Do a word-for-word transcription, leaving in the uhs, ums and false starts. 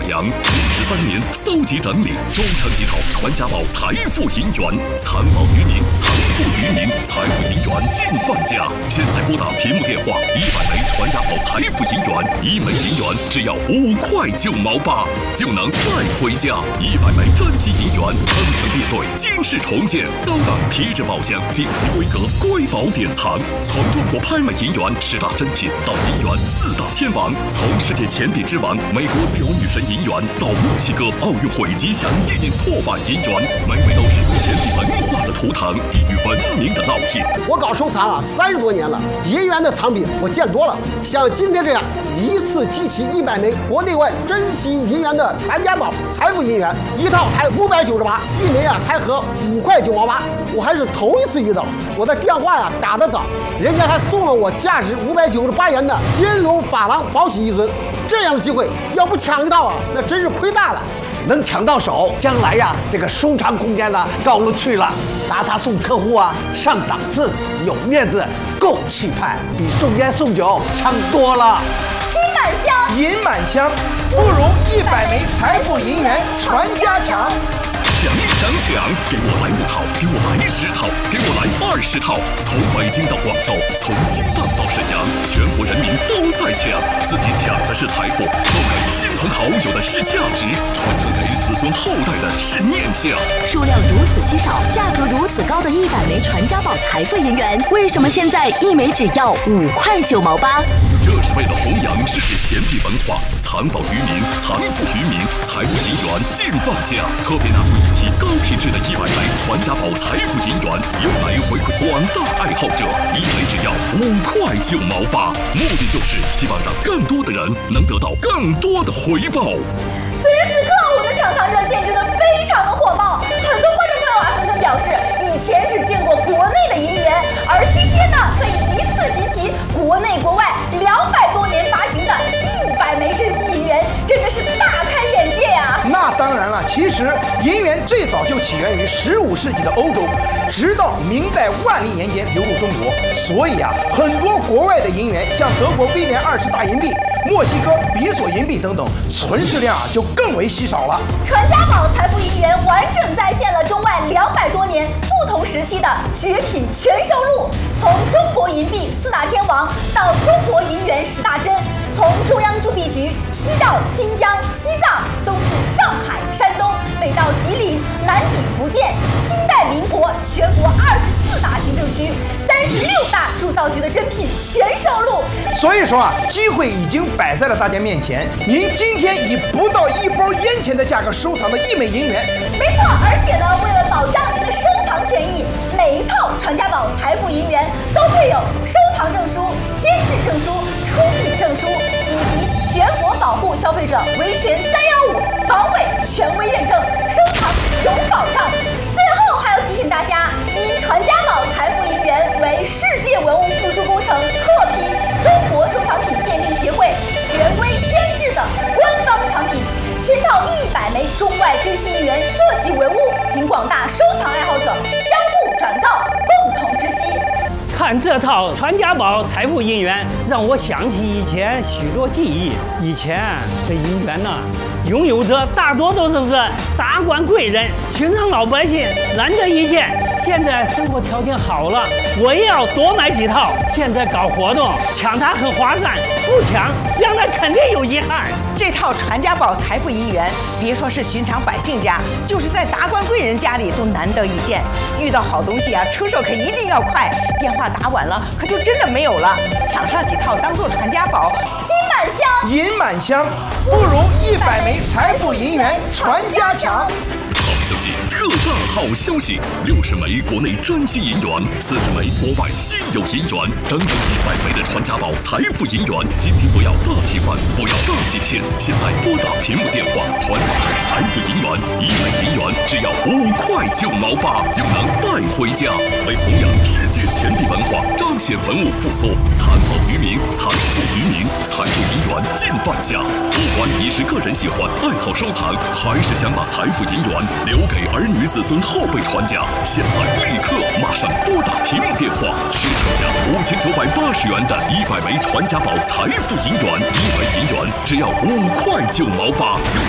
发扬。历时三年搜集整理，终成一套传家宝财富银元，藏宝于民，藏富于民，财富银元尽放家。现在拨打屏幕电话，一百枚传家宝财富银元，一枚银元只要五块九毛八，就能带回家。一百枚珍稀银元，铿锵列队，惊世重现，高档皮质宝箱，顶级规格，瑰宝典藏。从中国拍卖银元十大珍品到银元四大天王，从世界钱币之王美国自由女神银元到墨西哥奥运会吉祥纪念错版银元，每每都是钱币文化的图腾，异域文明的烙印。 我搞收藏啊，三十多年了，银元的藏品我见多了，像今天这样一次集齐一百枚国内外珍稀银元的传家宝财富银元，一套才五百九十八，一枚啊才合五块九毛八，我还是头一次遇到。我的电话呀打得早，人家还送了我价值五百九十八元的金龙珐琅宝玺一尊，这样的机会要不抢一套啊，那真是亏大了。 能抢到手，将来呀，这个收藏空间呢高了去了。拿它送客户啊，上档次，有面子，够气派，比送烟送酒强多了。 金满箱， 银满箱，不如一百枚财富银元传家强。 抢抢抢！给我来五套，给我来十套，给我来二十套！从北京到广州，从西藏到沈阳，全国人民都在抢。自己抢的是财富，送给亲朋好友的是价值，传承给子孙后代的是念想。 数量如此稀少，价格如此高的一百枚传家宝财富银元，为什么现在一枚只要五块九毛八？ 这是为了弘扬世界钱币文化，藏宝于民，藏富于民，财富银元尽放家。特别拿出一批高品质的一百枚传家宝财富银元，用来回馈广大爱好者，一枚只要五块九毛八。目的就是希望让更多的人能得到更多的回报。 此时此刻，我们的抢藏热线真的非常的火爆，很多观众朋友啊纷纷表示，以前只见过国内的银元，而今天呢，可以一次集齐国内国外两百多年发行的一百枚珍稀银元，真的是大开眼界呀！ 那当然了，其实银元最早就起源于十五世纪的欧洲，直到明代万历年间流入中国，所以啊，很多国外的银元，像德国威廉二世大银币、墨西哥比索银币等等，存世量啊就更为稀少了。 传家宝财富银元完整再现了中外两百多年不同时期的绝品全收录，从中国银币四大天王到中国银元十大珍，从中央铸币局西到新疆、西藏，东至上海、山东，北到吉林，南抵福建，清代民国全国二十四大行政区、三十六大铸造局的珍品全收录。 所以说啊，机会已经摆在了大家面前，您今天以不到一包烟钱的价格收藏的一枚银元， 没错，而且呢，为了保障您的收藏权益，每一套传家宝财富银元都配有收藏证书、监制证书、出品证书以及全国保护消费者维权三幺五防伪权威认证，收藏有保障。最后还要提醒大家，因传家宝财富银元为世界文物复苏工程特批中国收藏品鉴定协会权威监制的官方藏品，全套一百枚中外珍稀银元涉及文物，请广大收藏爱好者相互转告，共同知悉。 看这套传家宝财富银元，让我想起以前许多记忆。以前这银元呢，拥有者大多都是达官贵人，寻常老百姓难得一见。现在生活条件好了，我也要多买几套。现在搞活动，抢它很划算，不抢将来肯定有遗憾。 这套传家宝财富银元，别说是寻常百姓家，就是在达官贵人家里都难得一见。遇到好东西啊，出手可一定要快，电话打晚了，可就真的没有了。抢上几套当做传家宝， 金满箱， 银满箱，不如一百枚财富银元传家强。 好消息，特大好消息！六十枚国内珍稀银元，四十枚国外稀有银元，整整一百枚的传家宝财富银元。今天不要大提款，不要大几千，现在拨打屏幕电话，传家宝财富银元，一枚银元只要五块九毛八，就能带回家。为弘扬世界钱币文化，彰显文物复苏，藏宝于民，藏富于民，财富银元尽放家。不管你是个人喜欢、爱好收藏，还是想把财富银元留给儿女子孙后辈传家，现在立刻马上拨打屏幕电话，市场价五千九百八十元的一百枚传家宝财富银元，一枚银元只要五块九毛八，就